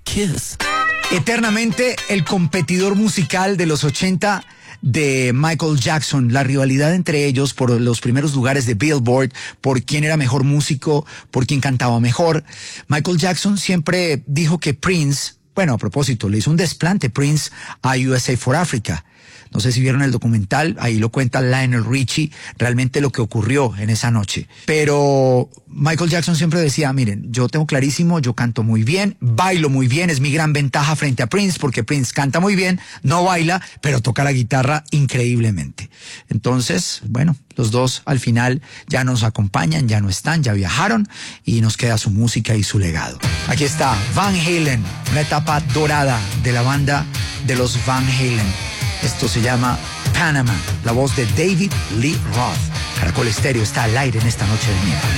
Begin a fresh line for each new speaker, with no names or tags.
Kiss.
Eternamente el competidor musical de los 80 de Michael Jackson, la rivalidad entre ellos por los primeros lugares de Billboard, por quién era mejor músico, por quién cantaba mejor. Michael Jackson siempre dijo que Prince, bueno, a propósito, le hizo un desplante Prince a USA for Africa. No sé si vieron el documental, ahí lo cuenta Lionel Richie, realmente lo que ocurrió en esa noche. Pero Michael Jackson siempre decía, miren, yo tengo clarísimo, yo canto muy bien, bailo muy bien, es mi gran ventaja frente a Prince, porque Prince canta muy bien, no baila, pero toca la guitarra increíblemente. Entonces, bueno, los dos al final ya nos acompañan, ya no están, ya viajaron y nos queda su música y su legado. Aquí está Van Halen, una etapa dorada de la banda de los Van Halen. Esto se llama Panama, la voz de David Lee Roth. Caracol Estéreo está al aire en esta noche de miércoles.